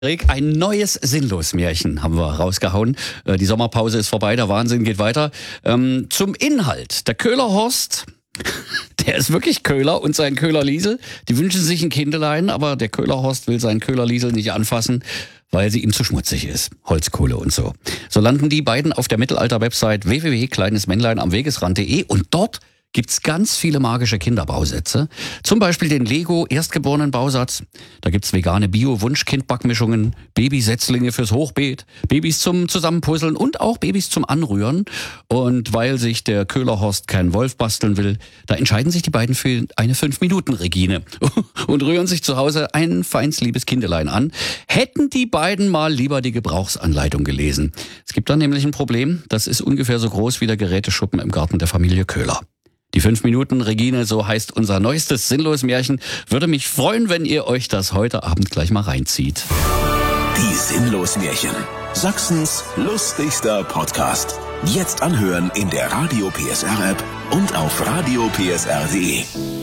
Ein neues Sinnlos-Märchen haben wir rausgehauen. Die Sommerpause ist vorbei, der Wahnsinn geht weiter. Zum Inhalt. Der Köhler Horst, der ist wirklich Köhler, und sein Köhler Liesel, die wünschen sich ein Kindelein, aber der Köhler Horst will seinen Köhler Liesel nicht anfassen, weil sie ihm zu schmutzig ist. Holzkohle und so. So landen die beiden auf der Mittelalter-Website www.kleinesmännleinamwegesrand.de und dort gibt's ganz viele magische Kinderbausätze. Zum Beispiel den Lego-Erstgeborenen-Bausatz. Da gibt's vegane Bio-Wunsch-Kind-Backmischungen, Babysetzlinge fürs Hochbeet, Babys zum Zusammenpuzzeln und auch Babys zum Anrühren. Und weil sich der Köhlerhorst keinen Wolf basteln will, da entscheiden sich die beiden für eine 5-Minuten-Regine und rühren sich zu Hause ein feins liebes Kindelein an. Hätten die beiden mal lieber die Gebrauchsanleitung gelesen. Es gibt da nämlich ein Problem, das ist ungefähr so groß wie der Geräteschuppen im Garten der Familie Köhler. Die 5 Minuten Regine, so heißt unser neuestes Sinnlos-Märchen. Würde mich freuen, wenn ihr euch das heute Abend gleich mal reinzieht. Die Sinnlos-Märchen. Sachsens lustigster Podcast. Jetzt anhören in der Radio PSR App und auf radiopsr.de.